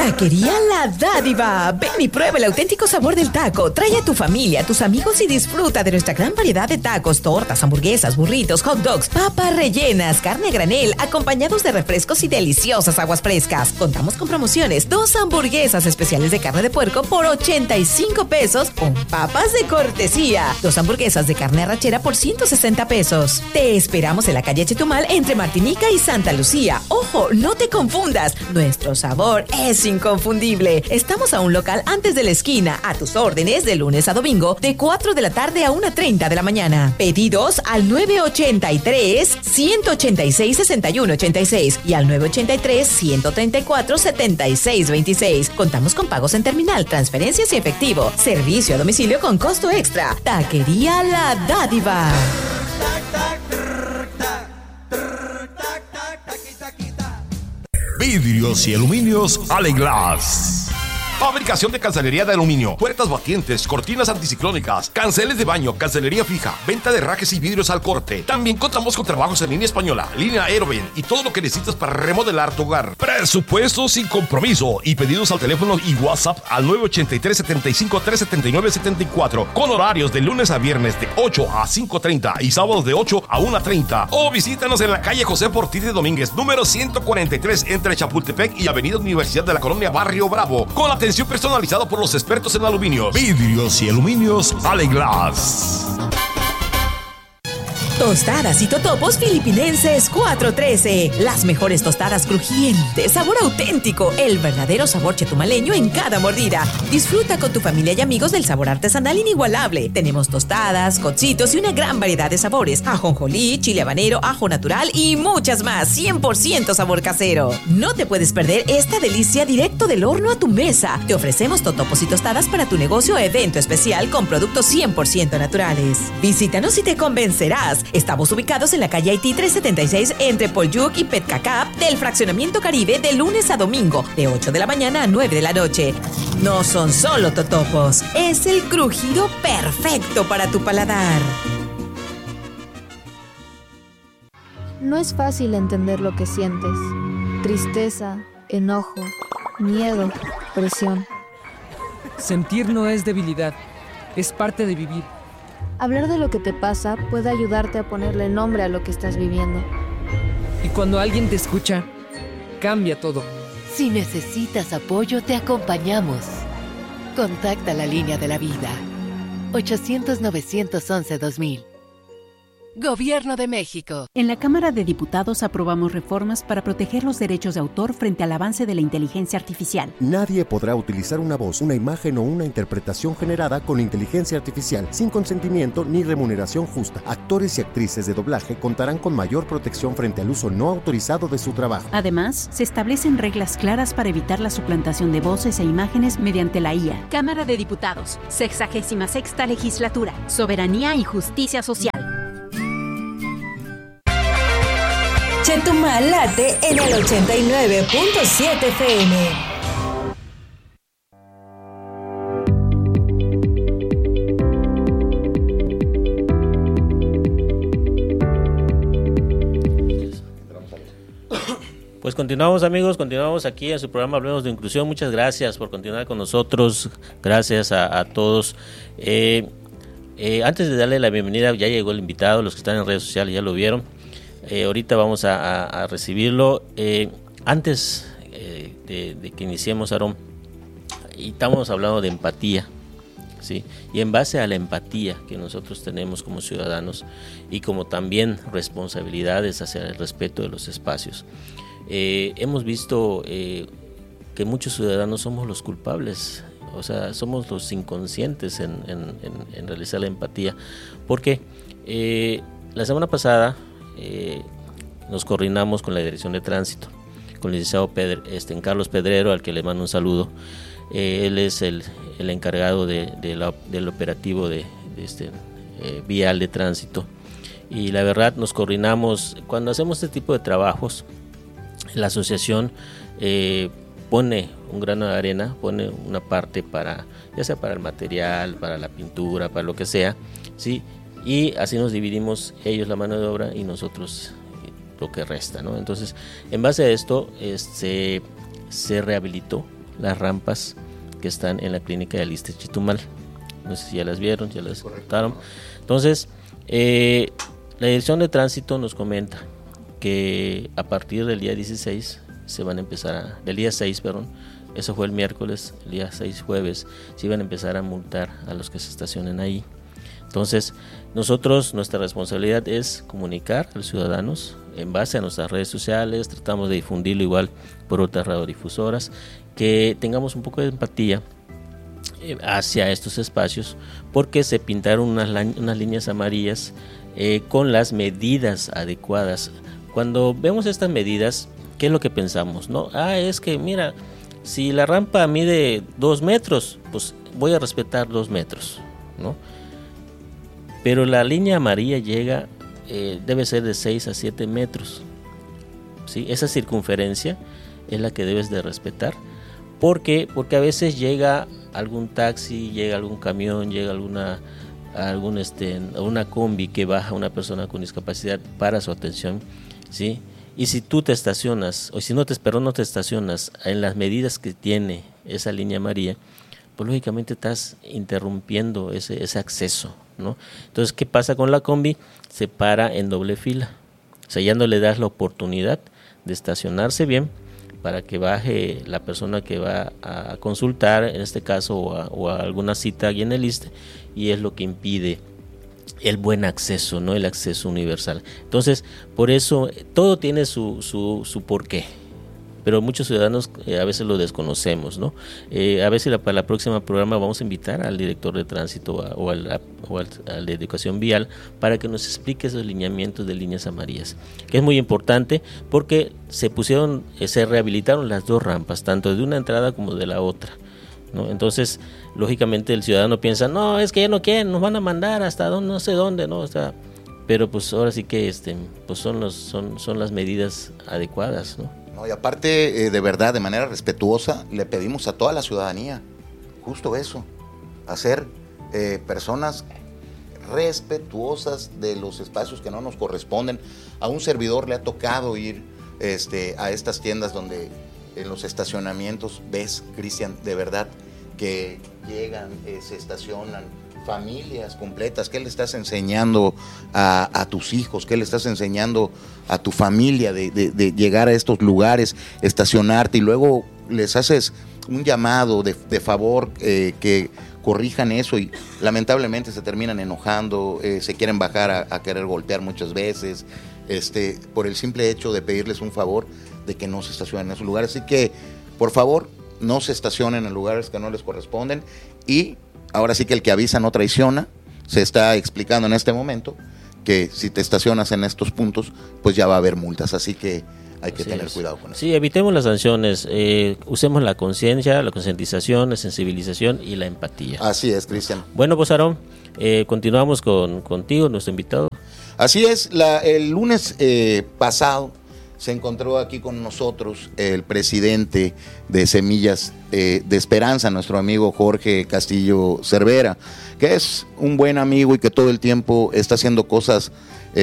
Taquería La Dádiva. Ven y prueba el auténtico sabor del taco. Trae a tu familia, a tus amigos y disfruta de nuestra gran variedad de tacos, tortas, hamburguesas, burritos, hot dogs, papas rellenas, carne a granel, acompañados de refrescos y deliciosas aguas frescas. Contamos con promociones. 2 hamburguesas especiales de carne de puerco por 85 pesos con papas de cortesía. 2 hamburguesas de carne arrachera por 160 pesos. Te esperamos en la calle Chetumal entre Martinica y Santa Lucía. Ojo, no te confundas. Nuestro sabor es inconfundible. Estamos a un local antes de la esquina, a tus órdenes de lunes a domingo, de 4 de la tarde a 1:30 de la mañana. Pedidos al 983-186-6186 y al 983-134-7626. Contamos con pagos en terminal, transferencias y efectivo. Servicio a domicilio con costo extra. Taquería La Dádiva. Vidrios y aluminios Aleglass. Fabricación de cancelería de aluminio, puertas batientes, cortinas anticiclónicas, canceles de baño, cancelería fija, venta de rajes y vidrios al corte. También contamos con trabajos en línea española, línea Aeroven y todo lo que necesitas para remodelar tu hogar. Presupuesto sin compromiso y pedidos al teléfono y WhatsApp al 983-75-379-74 con horarios de lunes a viernes de 8 a 5:30 y sábados de 8 a 1:30. O visítanos en la calle José Ortiz de Domínguez, número 143 entre Chapultepec y Avenida Universidad de la Colonia Barrio Bravo, con atención personalizada por los expertos en aluminios. Vidrios y aluminios Aleglass. Tostadas y totopos filipinenses 413. Las mejores tostadas crujientes, sabor auténtico, el verdadero sabor chetumaleño en cada mordida. Disfruta con tu familia y amigos del sabor artesanal inigualable. Tenemos tostadas, cocitos y una gran variedad de sabores. Ajonjolí, chile habanero, ajo natural y muchas más. 100% sabor casero. No te puedes perder esta delicia directo del horno a tu mesa. Te ofrecemos totopos y tostadas para tu negocio o evento especial con productos 100% naturales. Visítanos y te convencerás. Estamos ubicados en la calle Haití 376 entre Polyuc y Petcacap del Fraccionamiento Caribe de lunes a domingo de 8 de la mañana a 9 de la noche. No son solo totopos, es el crujido perfecto para tu paladar. No es fácil entender lo que sientes. Tristeza, enojo, miedo, presión. Sentir no es debilidad, es parte de vivir. Hablar de lo que te pasa puede ayudarte a ponerle nombre a lo que estás viviendo. Y cuando alguien te escucha, cambia todo. Si necesitas apoyo, te acompañamos. Contacta la línea de la vida. 800-911-2000. Gobierno de México. En la Cámara de Diputados aprobamos reformas para proteger los derechos de autor frente al avance de la inteligencia artificial. Nadie podrá utilizar una voz, una imagen o una interpretación generada con inteligencia artificial sin consentimiento ni remuneración justa. Actores y actrices de doblaje contarán con mayor protección frente al uso no autorizado de su trabajo. Además, se establecen reglas claras para evitar la suplantación de voces e imágenes mediante la IA. Cámara de Diputados, 66ª Legislatura, Soberanía y Justicia Social. Chetumal late en el 89.7 FM. Pues continuamos, amigos, continuamos aquí en su programa Hablemos de Inclusión. Muchas gracias por continuar con nosotros, gracias a todos. Antes de darle la bienvenida, ya llegó el invitado, los que están en redes sociales ya lo vieron. Ahorita vamos a recibirlo. Antes de que iniciemos, Aarón, y estamos hablando de empatía, ¿sí? Y en base a la empatía que nosotros tenemos como ciudadanos y como también responsabilidades hacia el respeto de los espacios, hemos visto que muchos ciudadanos somos los culpables, o sea, somos los inconscientes en realizar la empatía. Porque la semana pasada nos coordinamos con la Dirección de Tránsito, con el licenciado Carlos Pedrero, al que le mando un saludo. Él es el encargado del operativo de vial de tránsito, y la verdad nos coordinamos. Cuando hacemos este tipo de trabajos, la asociación pone un grano de arena, pone una parte para, ya sea para el material, para la pintura, para lo que sea, ¿sí? Y así nos dividimos, ellos la mano de obra y nosotros lo que resta, ¿no? Entonces, en base a esto, se rehabilitó las rampas que están en la clínica de Al-ISSSTE Chetumal. No sé si ya las vieron, ya las contaron. Entonces, la Dirección de Tránsito nos comenta que a partir del día 16 se van a empezar del día 6, perdón, eso fue el miércoles, el día 6 jueves, se iban a empezar a multar a los que se estacionen ahí. Entonces, nuestra responsabilidad es comunicar a los ciudadanos en base a nuestras redes sociales, tratamos de difundirlo igual por otras radiodifusoras, que tengamos un poco de empatía hacia estos espacios, porque se pintaron unas líneas amarillas con las medidas adecuadas. Cuando vemos estas medidas, ¿qué es lo que pensamos? ¿No? Es que mira, si la rampa mide 2 metros, pues voy a respetar 2 metros, ¿no? Pero la línea amarilla debe ser de 6 a 7 metros, ¿sí? Esa circunferencia es la que debes de respetar. ¿Por qué? Porque a veces llega algún taxi, llega algún camión, llega alguna combi que baja una persona con discapacidad para su atención, ¿sí? Y si tú te estacionas, o si no te estacionas en las medidas que tiene esa línea amarilla, pues lógicamente estás interrumpiendo ese acceso, ¿no? Entonces, ¿qué pasa con la combi? Se para en doble fila, o sea, ya no le das la oportunidad de estacionarse bien para que baje la persona que va a consultar, en este caso, o a alguna cita aquí en el ISSSTE, y es lo que impide el buen acceso, ¿no? El acceso universal. Entonces, por eso, todo tiene su porqué, pero muchos ciudadanos a veces lo desconocemos, ¿no? A veces para el próximo programa vamos a invitar al director de tránsito o al de educación vial para que nos explique esos lineamientos de líneas amarillas, que es muy importante porque se rehabilitaron las 2 rampas, tanto de una entrada como de la otra, ¿no? Entonces, lógicamente el ciudadano piensa, no, es que ya no quieren, nos van a mandar hasta no sé dónde, ¿no? O sea, pero pues ahora sí que pues son las medidas adecuadas, ¿no? No, y aparte, de verdad, de manera respetuosa, le pedimos a toda la ciudadanía justo eso, hacer personas respetuosas de los espacios que no nos corresponden. A un servidor le ha tocado ir a estas tiendas donde en los estacionamientos ves, Cristian, de verdad, que llegan, se estacionan familias completas. ¿Qué le estás enseñando a tus hijos? ¿Qué le estás enseñando a tu familia de llegar a estos lugares, estacionarte, y luego les haces un llamado de favor que corrijan eso, y lamentablemente se terminan enojando, se quieren bajar a querer golpear muchas veces, por el simple hecho de pedirles un favor de que no se estacionen en esos lugares? Así que, por favor, no se estacionen en lugares que no les corresponden, y ahora sí que el que avisa no traiciona. Se está explicando en este momento que si te estacionas en estos puntos, pues ya va a haber multas, así que hay que tener cuidado con eso. Sí, evitemos las sanciones, usemos la conciencia, la concientización, la sensibilización y la empatía. Así es, Cristian. Bueno, pues Aarón, continuamos contigo, nuestro invitado. Así es, el lunes pasado se encontró aquí con nosotros el presidente de Semillas de Esperanza, nuestro amigo Jorge Castillo Cervera, que es un buen amigo y que todo el tiempo está haciendo cosas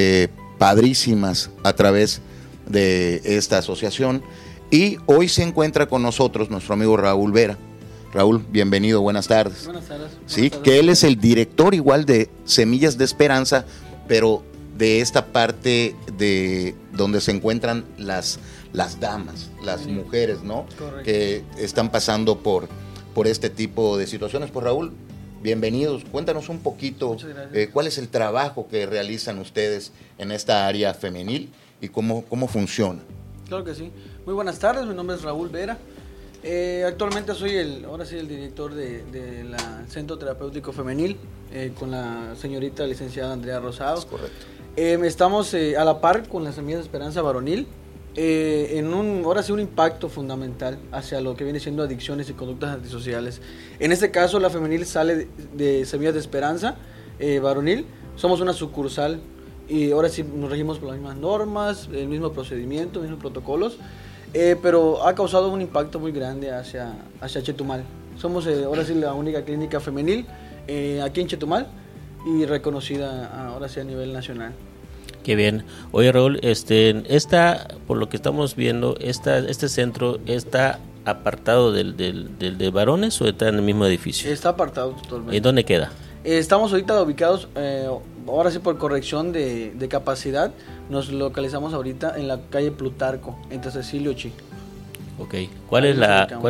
padrísimas a través de esta asociación. Y hoy se encuentra con nosotros nuestro amigo Raúl Vera. Raúl, bienvenido, buenas tardes. Buenas tardes. Sí, que él es el director igual de Semillas de Esperanza, pero de esta parte de donde se encuentran las damas, las mujeres, ¿no? Correcto. Que están pasando por este tipo de situaciones. Pues Raúl, bienvenidos. Cuéntanos un poquito cuál es el trabajo que realizan ustedes en esta área femenil y cómo funciona. Claro que sí. Muy buenas tardes, mi nombre es Raúl Vera. Actualmente soy el director del Centro Terapéutico Femenil con la señorita licenciada Andrea Rosado. Es correcto. Estamos a la par con las Semillas de Esperanza Varonil en un impacto fundamental hacia lo que viene siendo adicciones y conductas antisociales. En este caso, la femenil sale de Semillas de Esperanza Varonil. Somos una sucursal y ahora sí nos regimos por las mismas normas, el mismo procedimiento, los mismos protocolos, pero ha causado un impacto muy grande hacia Chetumal. Somos ahora sí la única clínica femenil aquí en Chetumal y reconocida ahora sí a nivel nacional. Qué bien. Oye, Raúl, por lo que estamos viendo, este centro está apartado del de varones o está en el mismo edificio? Está apartado totalmente. ¿Y dónde queda? Estamos ahorita ubicados, ahora sí por corrección de capacidad, nos localizamos ahorita en la calle Plutarco, entre Cecilio Chi. Ok. ¿Cuál es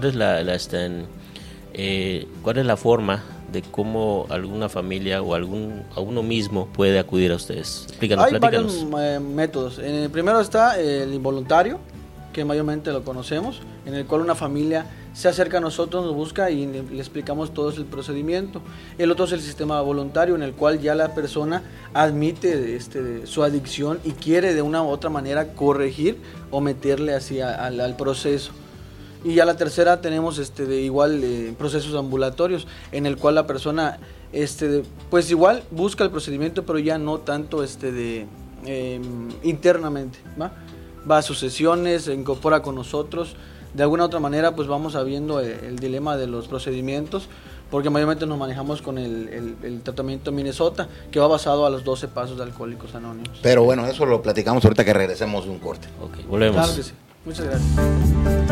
la forma de cómo alguna familia o a uno mismo puede acudir a ustedes? Explícanos, platícanos. Hay varios métodos. Primero está el involuntario, que mayormente lo conocemos, en el cual una familia se acerca a nosotros, nos busca y le explicamos todo el procedimiento. El otro es el sistema voluntario, en el cual ya la persona admite su adicción y quiere de una u otra manera corregir o meterle así al proceso. Y ya la tercera tenemos procesos ambulatorios, en el cual la persona pues igual busca el procedimiento, pero ya no tanto internamente, va a sus sesiones, se incorpora con nosotros. De alguna u otra manera pues vamos sabiendo el dilema de los procedimientos, porque mayormente nos manejamos con el tratamiento Minnesota, que va basado a los 12 pasos de Alcohólicos Anónimos. Pero bueno, eso lo platicamos ahorita que regresemos de un corte. Ok, volvemos. Claro que sí. Muchas gracias.